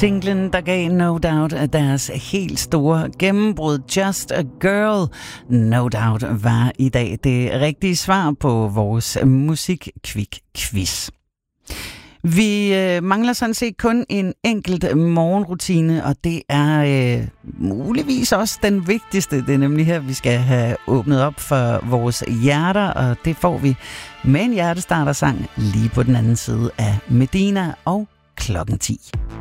Singlen, der gav No Doubt deres helt store gennembrud. Just a Girl, No Doubt, var i dag det rigtige svar på vores musik-quiz. Vi mangler sådan set kun en enkelt morgenrutine, og det er muligvis også den vigtigste. Det er nemlig her, vi skal have åbnet op for vores hjerter, og det får vi med en hjertestartersang lige på den anden side af Medina og klokken 10.